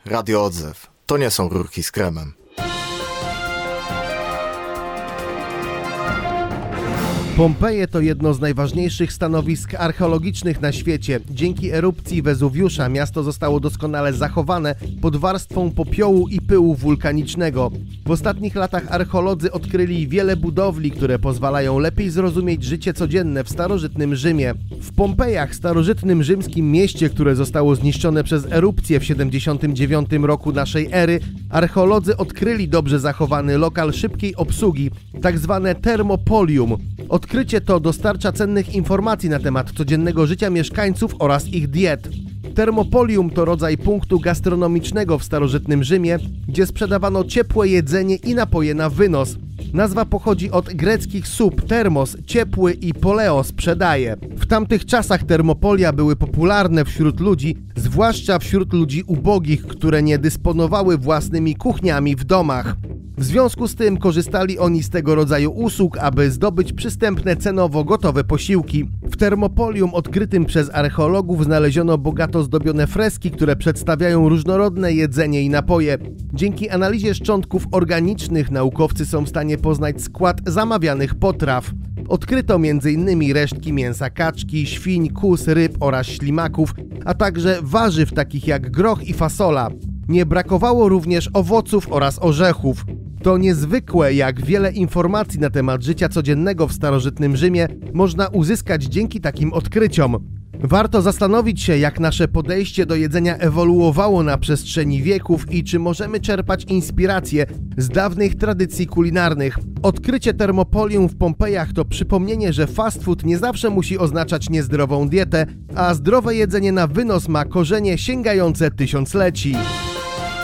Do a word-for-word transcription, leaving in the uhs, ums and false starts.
Radio Odzew. To nie są rurki z kremem. Pompeje to jedno z najważniejszych stanowisk archeologicznych na świecie. Dzięki erupcji Wezuwiusza miasto zostało doskonale zachowane pod warstwą popiołu i pyłu wulkanicznego. W ostatnich latach archeolodzy odkryli wiele budowli, które pozwalają lepiej zrozumieć życie codzienne w starożytnym Rzymie. W Pompejach, starożytnym rzymskim mieście, które zostało zniszczone przez erupcję w siedemdziesiątym dziewiątym roku naszej ery, archeolodzy odkryli dobrze zachowany lokal szybkiej obsługi, tak zwane Thermopolium. Odkrycie to dostarcza cennych informacji na temat codziennego życia mieszkańców oraz ich diet. Thermopolium to rodzaj punktu gastronomicznego w starożytnym Rzymie, gdzie sprzedawano ciepłe jedzenie i napoje na wynos. Nazwa pochodzi od greckich sub, thermos, ciepły i poleo, sprzedaje. W tamtych czasach termopolia były popularne wśród ludzi, zwłaszcza wśród ludzi ubogich, które nie dysponowały własnymi kuchniami w domach. W związku z tym korzystali oni z tego rodzaju usług, aby zdobyć przystępne cenowo gotowe posiłki. W Thermopolium odkrytym przez archeologów znaleziono bogato zdobione freski, które przedstawiają różnorodne jedzenie i napoje. Dzięki analizie szczątków organicznych naukowcy są w stanie poznać skład zamawianych potraw. Odkryto między innymi resztki mięsa kaczki, świń, kóz, ryb oraz ślimaków, a także warzyw takich jak groch i fasola. Nie brakowało również owoców oraz orzechów. To niezwykłe, jak wiele informacji na temat życia codziennego w starożytnym Rzymie można uzyskać dzięki takim odkryciom. Warto zastanowić się, jak nasze podejście do jedzenia ewoluowało na przestrzeni wieków i czy możemy czerpać inspiracje z dawnych tradycji kulinarnych. Odkrycie Thermopolium w Pompejach to przypomnienie, że fast food nie zawsze musi oznaczać niezdrową dietę, a zdrowe jedzenie na wynos ma korzenie sięgające tysiącleci.